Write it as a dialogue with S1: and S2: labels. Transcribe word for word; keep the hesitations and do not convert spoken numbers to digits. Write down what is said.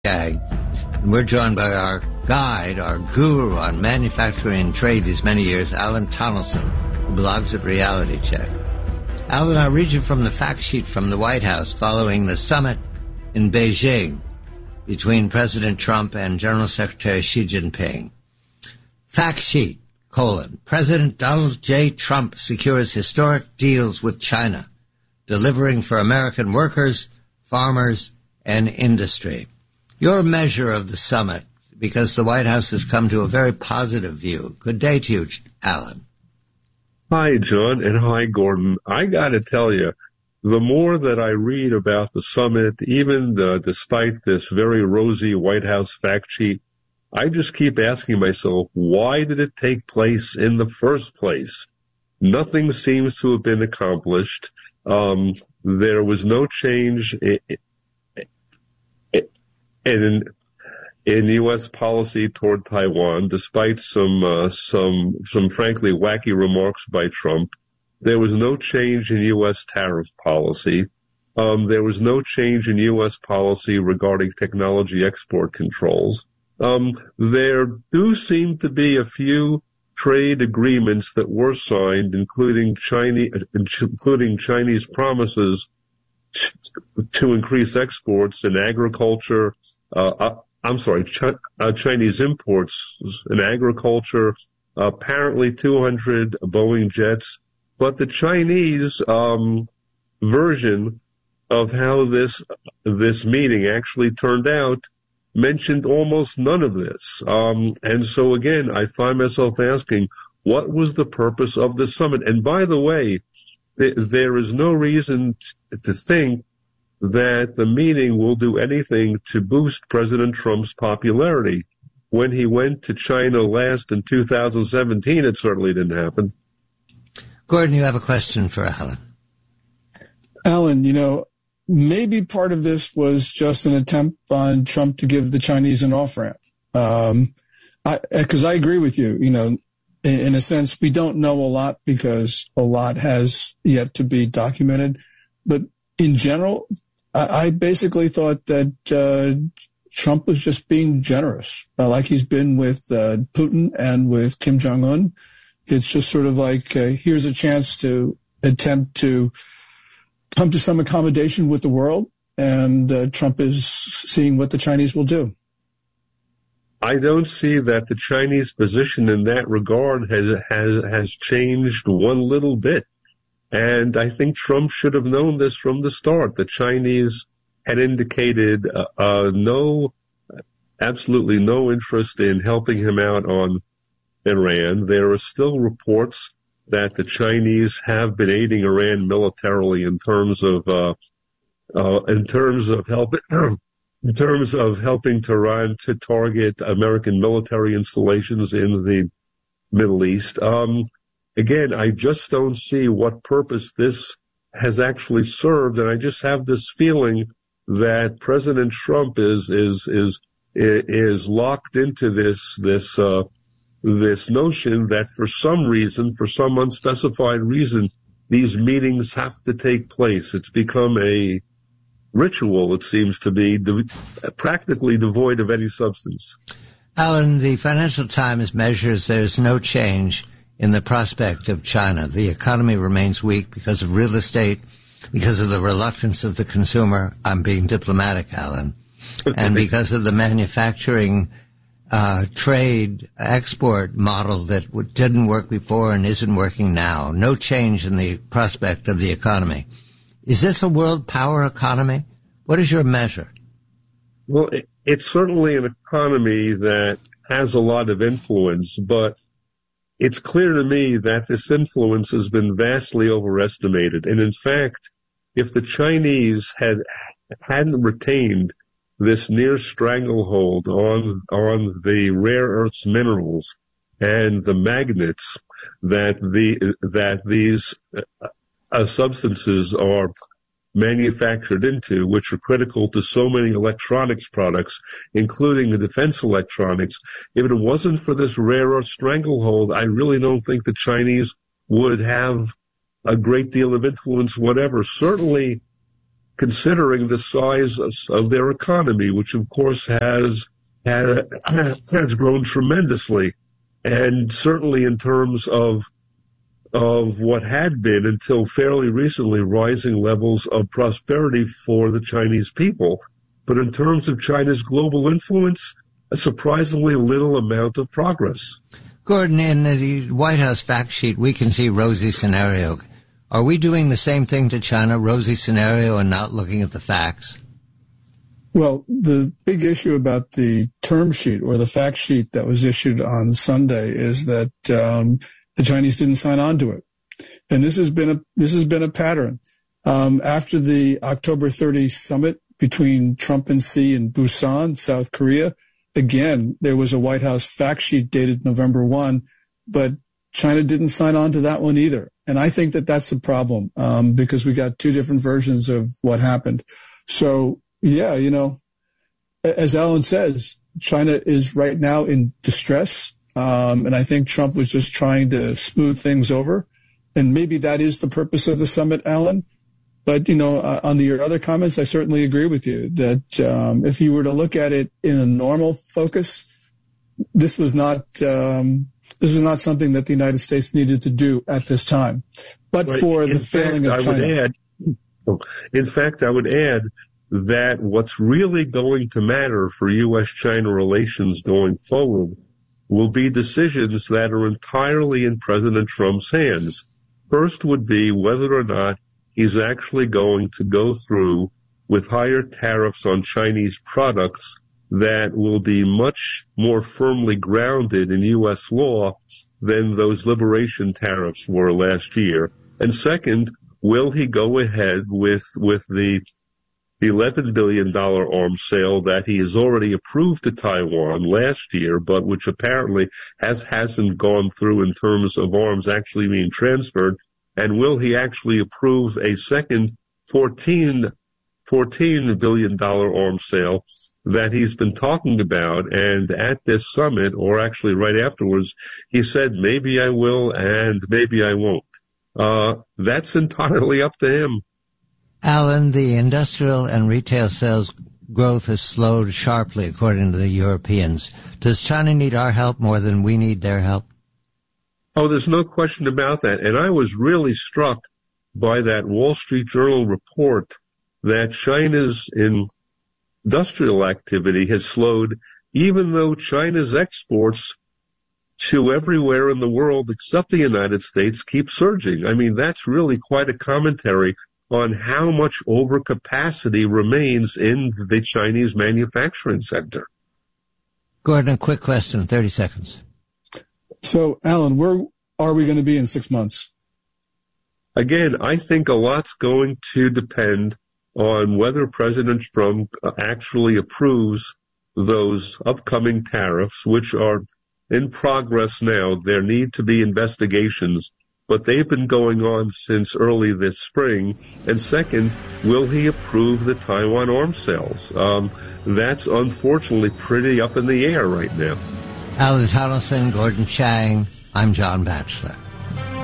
S1: And we're joined by our guide, our guru on manufacturing and trade these many years, Alan Tonelson, who blogs at Reality Check. Alan, I'll read you from the fact sheet from the White House following the summit in Beijing between President Trump and General Secretary Xi Jinping. Fact sheet, colon, President Donald J. Trump secures historic deals with China, delivering for American workers, farmers, and industry. Your measure of the summit, because the White House has come to a very positive view. Good day to you, Alan.
S2: Hi, John, and hi, Gordon. I got to tell you, the more that I read about the summit, even the, despite this very rosy White House fact sheet, I just keep asking myself, why did it take place in the first place? Nothing seems to have been accomplished. Um, there was no change in, in, in U S policy toward Taiwan, despite some, uh, some, some frankly wacky remarks by Trump. There was no change in U S tariff policy. Um, there was no change in U S policy regarding technology export controls. Um, there do seem to be a few trade agreements that were signed, including Chinese, including Chinese promises to increase exports in agriculture. Uh, I'm sorry, Ch- uh, Chinese imports in agriculture. Uh, apparently, two hundred Boeing jets. But the Chinese um, version of how this this meeting actually turned out mentioned almost none of this. Um, and so, again, I find myself asking, what was the purpose of the summit? And by the way, th- there is no reason t- to think that the meeting will do anything to boost President Trump's popularity. When he went to China last in two thousand seventeen, it certainly didn't happen.
S1: Gordon, you have a question for Alan.
S3: Alan, you know, maybe part of this was just an attempt on Trump to give the Chinese an off-ramp. Um, I, because I agree with you, you know, in, in a sense, we don't know a lot because a lot has yet to be documented. But in general, I, I basically thought that uh, Trump was just being generous, uh, like he's been with uh, Putin and with Kim Jong-un. It's just sort of like, uh, here's a chance to attempt to come to some accommodation with the world, and uh, Trump is seeing what the Chinese will do.
S2: I don't see that the Chinese position in that regard has has has changed one little bit. And I think Trump should have known this from the start. The Chinese had indicated uh, uh, no, absolutely no interest in helping him out on Iran. There are still reports that the Chinese have been aiding Iran militarily in terms of uh, uh, in terms of helping in terms of helping Tehran to target American military installations in the Middle East. Um, again, I just don't see what purpose this has actually served, and I just have this feeling that President Trump is is is is locked into this this. Uh, this notion that for some reason, for some unspecified reason, these meetings have to take place. It's become a ritual, it seems to be, de- practically devoid of any substance.
S1: Alan, the Financial Times measures there's no change in the prospect of China. The economy remains weak because of real estate, because of the reluctance of the consumer. I'm being diplomatic, Alan. And because of the manufacturing Uh, trade export model that w- didn't work before and isn't working now. No change in the prospect of the economy. Is this a world power economy? What is your measure?
S2: Well, it, it's certainly an economy that has a lot of influence, but it's clear to me that this influence has been vastly overestimated. And in fact, if the Chinese had hadn't retained this near stranglehold on on the rare earths minerals and the magnets that the that these uh, substances are manufactured into, which are critical to so many electronics products, including the defense electronics. If it wasn't for this rare earth stranglehold, I really don't think the Chinese would have a great deal of influence whatever. Certainly, considering the size of, of their economy, which of course has, has, has grown tremendously. And certainly in terms of of what had been until fairly recently rising levels of prosperity for the Chinese people. But in terms of China's global influence, a surprisingly little amount of progress.
S1: Gordon, in the White House fact sheet, we can see rosy scenario. Are we doing the same thing to China, rosy scenario, and not looking at the facts?
S3: Well, the big issue about the term sheet or the fact sheet that was issued on Sunday is that um, the Chinese didn't sign on to it, and this has been a this has been a pattern. Um, after the October thirtieth summit between Trump and Xi in Busan, South Korea, again there was a White House fact sheet dated November first, but China didn't sign on to that one either. And I think that that's the problem um, because we got two different versions of what happened. So yeah, you know, as Alan says, China is right now in distress. Um, and I think Trump was just trying to smooth things over. And maybe that is the purpose of the summit, Alan. But, you know, uh, on the, your other comments, I certainly agree with you that um, if you were to look at it in a normal focus, this was not um, this was not something that the United States needed to do at this time. But right. for in the fact, failing of
S2: I
S3: China.
S2: Would add, in fact, I would add that what's really going to matter for U S China relations going forward will be decisions that are entirely in President Trump's hands. First would be whether or not he's actually going to go through with higher tariffs on Chinese products that will be much more firmly grounded in U S law than those liberation tariffs were last year. And second, will he go ahead with, with the the eleven billion dollars arms sale that he has already approved to Taiwan last year, but which apparently has, hasn't gone through in terms of arms actually being transferred? And will he actually approve a second fourteen billion dollars arms sale that he's been talking about? And at this summit, or actually right afterwards, he said, maybe I will and maybe I won't. Uh, that's entirely up to him.
S1: Alan, the industrial and retail sales growth has slowed sharply, according to the Europeans. Does China need our help more than we need their help?
S2: Oh, there's no question about that. And I was really struck by that Wall Street Journal report that China's industrial activity has slowed, even though China's exports to everywhere in the world except the United States keep surging. I mean, that's really quite a commentary on how much overcapacity remains in the Chinese manufacturing sector.
S1: Gordon, a quick question, thirty seconds.
S3: So, Alan, where are we going to be in six months?
S2: Again, I think a lot's going to depend on whether President Trump actually approves those upcoming tariffs, which are in progress now. There need to be investigations, but they've been going on since early this spring. And second, will he approve the Taiwan arms sales? Um, that's unfortunately pretty up in the air right now.
S1: Alan Tonelson, Gordon Chang, I'm John Batchelor.